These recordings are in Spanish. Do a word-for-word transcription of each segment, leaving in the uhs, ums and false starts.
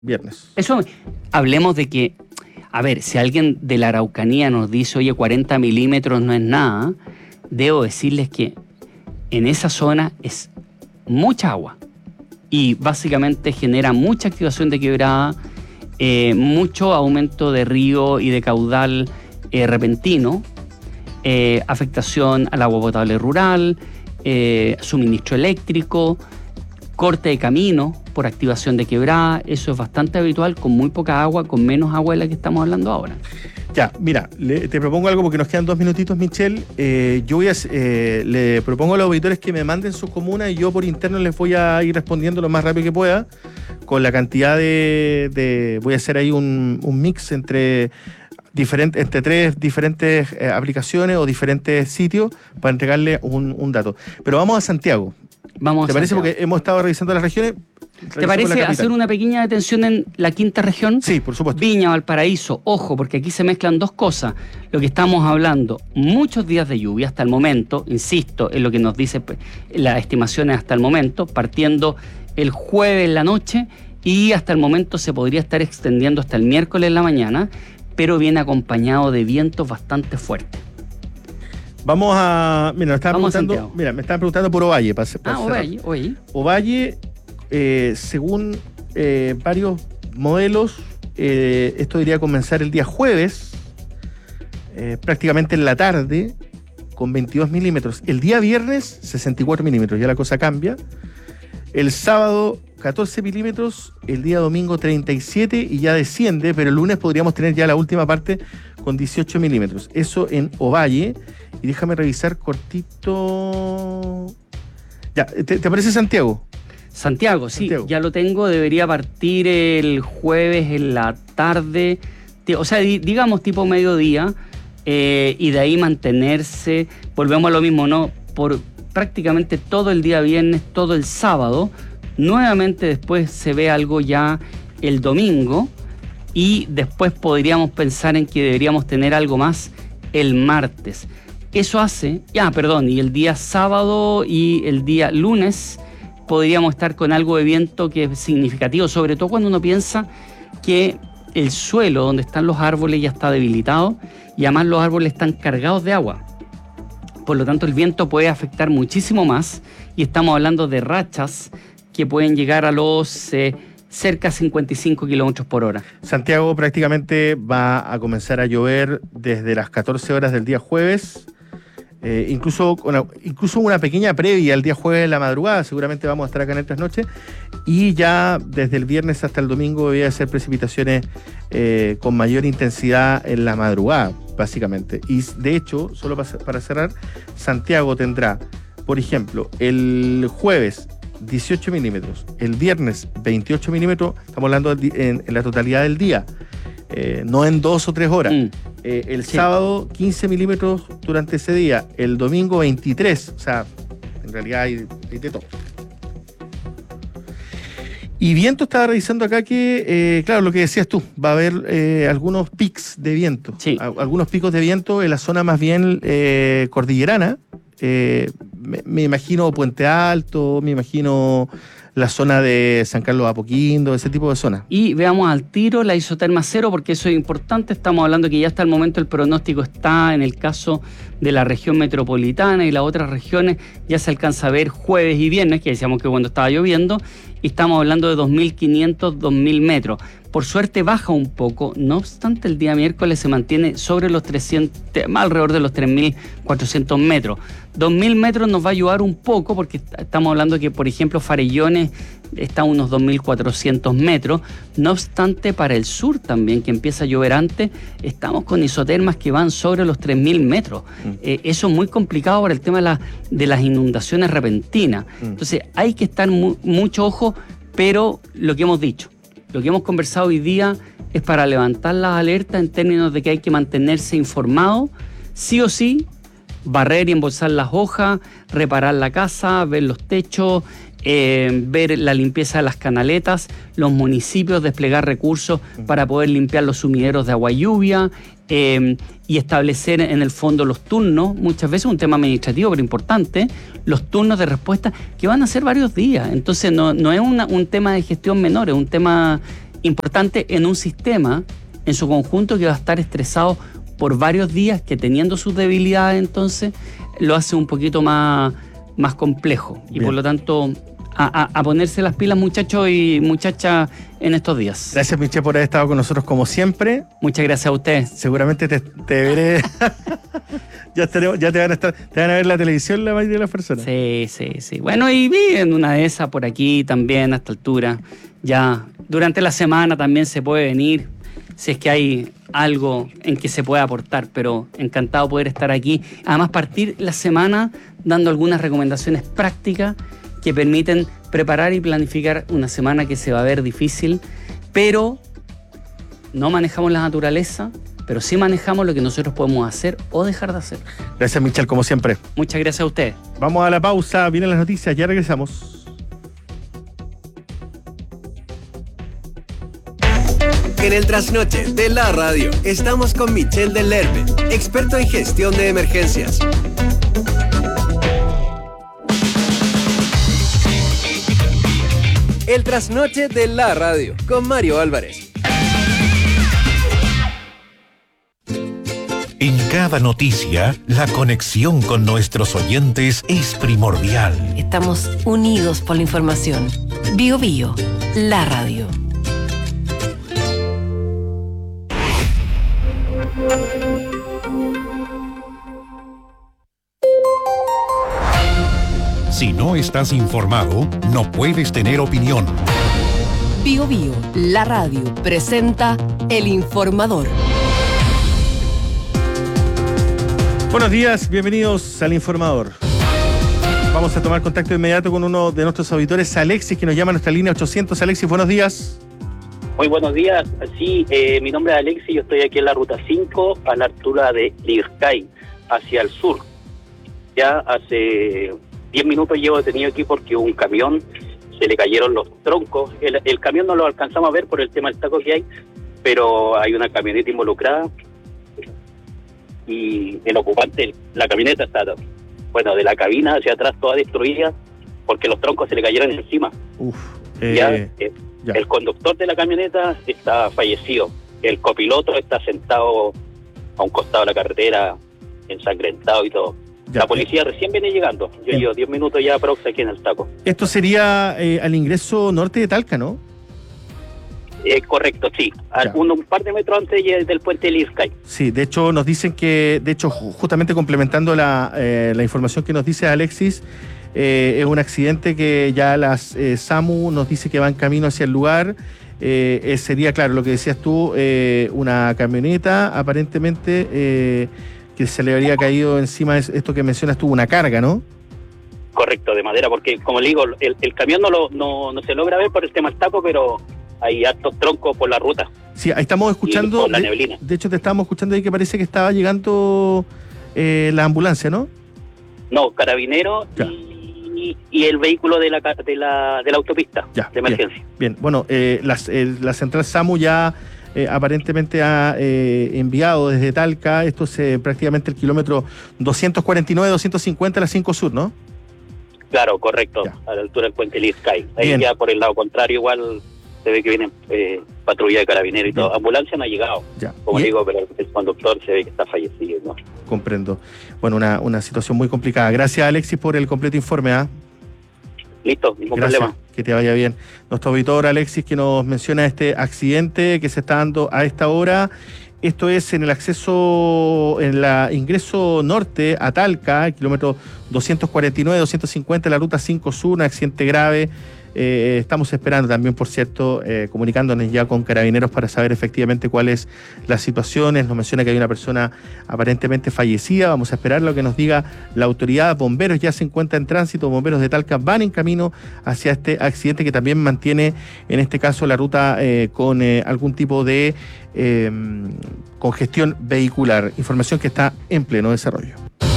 Viernes. Eso, hablemos de que, a ver, si alguien de la Araucanía nos dice, oye, cuarenta milímetros no es nada, debo decirles que en esa zona es mucha agua y básicamente genera mucha activación de quebrada, eh, mucho aumento de río y de caudal eh, repentino, eh, afectación al agua potable rural, eh, suministro eléctrico, corte de camino por activación de quebrada. Eso es bastante habitual, con muy poca agua, con menos agua de la que estamos hablando ahora. Ya, mira, le, te propongo algo porque nos quedan dos minutitos, Michelle. Eh, yo voy a, eh, le propongo a los auditores que me manden sus comunas y yo por interno les voy a ir respondiendo lo más rápido que pueda, con la cantidad de... de voy a hacer ahí un, un mix entre... Diferente, entre tres diferentes eh, aplicaciones o diferentes sitios para entregarle un, un dato. Pero vamos a Santiago. Vamos ¿Te a parece? Santiago. Porque hemos estado revisando las regiones. ¿Te parece hacer una pequeña detención en la quinta región? Sí, por supuesto. Viña, Valparaíso. Ojo, porque aquí se mezclan dos cosas. Lo que estamos hablando, muchos días de lluvia hasta el momento, insisto, en lo que nos dice las estimaciones hasta el momento, partiendo el jueves en la noche y hasta el momento se podría estar extendiendo hasta el miércoles en la mañana, pero viene acompañado de vientos bastante fuertes. Vamos a... Mira, me estaban Vamos preguntando, mira, me estaban preguntando por Ovalle. Para, para ah, Ovalle, Ovalle. Ovalle, eh, según eh, varios modelos, eh, esto debería comenzar el día jueves, eh, prácticamente en la tarde, con veintidós milímetros. El día viernes, sesenta y cuatro milímetros, ya la cosa cambia. El sábado, catorce milímetros, el día domingo treinta y siete y ya desciende, pero el lunes podríamos tener ya la última parte con dieciocho milímetros. Eso en Ovalle. Y déjame revisar cortito. Ya, ¿te, te parece Santiago? Santiago, sí, Santiago. Ya lo tengo, debería partir el jueves en la tarde, o sea, digamos tipo mediodía, eh, y de ahí mantenerse, volvemos a lo mismo, ¿no? Por prácticamente todo el día viernes, todo el sábado. Nuevamente después se ve algo ya el domingo y después podríamos pensar en que deberíamos tener algo más el martes. Eso hace, ya, ah, perdón, y el día sábado y el día lunes podríamos estar con algo de viento que es significativo, sobre todo cuando uno piensa que el suelo donde están los árboles ya está debilitado y además los árboles están cargados de agua. Por lo tanto, el viento puede afectar muchísimo más y estamos hablando de rachas que pueden llegar a los eh, cerca de cincuenta y cinco kilómetros por hora. Santiago prácticamente va a comenzar a llover desde las catorce horas del día jueves, eh, incluso, una, incluso una pequeña previa el día jueves en la madrugada, seguramente vamos a estar acá en estas noches, y ya desde el viernes hasta el domingo voy a hacer precipitaciones eh, con mayor intensidad en la madrugada, básicamente. Y de hecho, solo para cerrar, Santiago tendrá, por ejemplo, el jueves dieciocho milímetros, el viernes veintiocho milímetros, estamos hablando en, en la totalidad del día, eh, no en dos o tres horas. Mm. Eh, el sí. Sábado quince milímetros durante ese día, el domingo veintitrés, o sea, en realidad hay, hay de todo. Y viento, estaba revisando acá que, eh, claro, lo que decías tú, va a haber eh, algunos pics de viento, sí. a, algunos picos de viento en la zona más bien eh, cordillerana. Eh, me, me imagino Puente Alto, me imagino la zona de San Carlos de Apoquindo, ese tipo de zonas. Y veamos al tiro la isoterma cero, porque eso es importante. Estamos hablando que ya hasta el momento el pronóstico está en el caso de la región metropolitana y las otras regiones ya se alcanza a ver jueves y viernes, que decíamos que cuando estaba lloviendo, y estamos hablando de dos mil quinientos, dos mil metros. Por suerte baja un poco, no obstante el día miércoles se mantiene sobre los trescientos, alrededor de los tres mil cuatrocientos metros. dos mil metros nos va a ayudar un poco porque estamos hablando que, por ejemplo, Farellones está a unos dos mil cuatrocientos metros. No obstante, para el sur también, que empieza a llover antes, estamos con isotermas que van sobre los tres mil metros. Mm. Eh, eso es muy complicado por el tema de, la, de las inundaciones repentinas. Mm. Entonces hay que estar mu- mucho ojo, pero lo que hemos dicho, lo que hemos conversado hoy día es para levantar las alertas en términos de que hay que mantenerse informado, sí o sí, barrer y embolsar las hojas, reparar la casa, ver los techos, eh, ver la limpieza de las canaletas, los municipios desplegar recursos para poder limpiar los sumideros de agua y lluvia, eh, y establecer en el fondo los turnos, muchas veces un tema administrativo pero importante, los turnos de respuesta que van a ser varios días. Entonces no, no es una, un tema de gestión menor, es un tema importante en un sistema en su conjunto que va a estar estresado por varios días, que teniendo sus debilidades entonces lo hace un poquito más, más complejo. Y Bien. Por lo tanto, a, a, a ponerse las pilas, muchachos y muchachas, en estos días. Gracias, Michel, por haber estado con nosotros como siempre. Muchas gracias a usted. Seguramente te, te veré. ya, te, ya te van a estar, te van a ver la televisión la mayoría de las personas. Sí, sí, sí. Bueno, y vi en una de esas por aquí también a esta altura. Ya durante la semana también se puede venir, si es que hay algo en que se pueda aportar, pero encantado poder estar aquí. Además, partir la semana dando algunas recomendaciones prácticas que permiten preparar y planificar una semana que se va a ver difícil, pero no manejamos la naturaleza, pero sí manejamos lo que nosotros podemos hacer o dejar de hacer. Gracias, Michel, como siempre. Muchas gracias a usted. Vamos a la pausa, vienen las noticias, ya regresamos. En el trasnoche de la radio estamos con Michel del Lerbe, experto en gestión de emergencias. El trasnoche de la radio con Mario Álvarez. En cada noticia, la conexión con nuestros oyentes es primordial. Estamos unidos por la información. Bio Bio, la radio. Si no estás informado, no puedes tener opinión. Bio Bio, la radio, presenta El Informador. Buenos días, bienvenidos al Informador. Vamos a tomar contacto de inmediato con uno de nuestros auditores, Alexis, que nos llama a nuestra línea ochocientos. Alexis, buenos días. Muy buenos días. Sí, eh, mi nombre es Alexis, yo estoy aquí en la ruta cinco, a la altura de Lircay, hacia el sur. Ya hace diez minutos llevo detenido aquí porque un camión, se le cayeron los troncos. El, el camión no lo alcanzamos a ver por el tema del taco que hay, pero hay una camioneta involucrada y el ocupante, la camioneta está, bueno, de la cabina hacia atrás toda destruida porque los troncos se le cayeron encima. Uf, eh, ya, eh, ya. El conductor de la camioneta está fallecido. El copiloto está sentado a un costado de la carretera, ensangrentado y todo. Ya, la policía eh, recién viene llegando. Yo bien. llevo diez minutos ya aprox aquí en el taco. Esto sería eh, al ingreso norte de Talca, ¿no? Eh, correcto, sí. Al, un, un par de metros antes del puente del Lircay. Sí, de hecho nos dicen que, de hecho, justamente complementando la, eh, la información que nos dice Alexis, eh, es un accidente que ya las eh, SAMU nos dice que va en camino hacia el lugar. Eh, eh, sería, claro, lo que decías tú, eh, una camioneta, aparentemente... Eh, que se le habría caído encima de esto que mencionas tú, una carga, ¿no? Correcto, de madera, porque como le digo, el, el camión no, lo, no, no se logra ver por el tema del taco, pero hay hartos troncos por la ruta. Sí, ahí estamos escuchando, por la de, neblina. De hecho te estábamos escuchando ahí que parece que estaba llegando eh, la ambulancia, ¿no? No, carabinero y, y el vehículo de la de la, de la autopista ya, de emergencia. Bien, bien. Bueno, eh, las, eh, la central SAMU ya... Eh, aparentemente ha eh, enviado desde Talca, esto es eh, prácticamente el kilómetro doscientos cuarenta y nueve, doscientos cincuenta, la cinco Sur, ¿no? Claro, correcto, ya. A la altura del puente Lircay. Ahí Bien. Ya por el lado contrario igual se ve que viene eh, patrulla de carabineros y Bien. Todo. Ambulancia no ha llegado, ya. Como ¿Y? digo, pero el conductor se ve que está fallecido, ¿no? Comprendo. Bueno, una, una situación muy complicada. Gracias, Alexis, por el completo informe, ¿ah? ¿eh? Listo, ningún Gracias, problema. Que te vaya bien. Nuestro auditor Alexis, que nos menciona este accidente que se está dando a esta hora. Esto es en el acceso, en el ingreso norte a Talca, kilómetro doscientos cuarenta y nueve, doscientos cincuenta, la ruta cinco Sur, un accidente grave. Eh, estamos esperando también, por cierto, eh, comunicándonos ya con carabineros para saber efectivamente cuál es la situación. Nos menciona que hay una persona aparentemente fallecida. Vamos a esperar lo que nos diga la autoridad. Bomberos ya se encuentran en tránsito. Bomberos de Talca van en camino hacia este accidente que también mantiene, en este caso, la ruta eh, con eh, algún tipo de eh, congestión vehicular. Información que está en pleno desarrollo.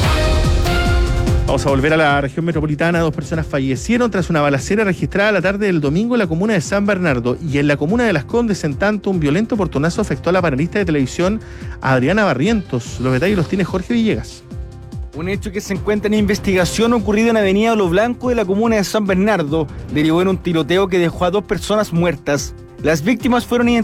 Vamos a volver a la región metropolitana. Dos personas fallecieron tras una balacera registrada la tarde del domingo en la comuna de San Bernardo y en la comuna de Las Condes. En tanto, un violento portonazo afectó a la panelista de televisión Adriana Barrientos. Los detalles los tiene Jorge Villegas. Un hecho que se encuentra en investigación ocurrido en Avenida Lo Blanco de la comuna de San Bernardo derivó en un tiroteo que dejó a dos personas muertas. Las víctimas fueron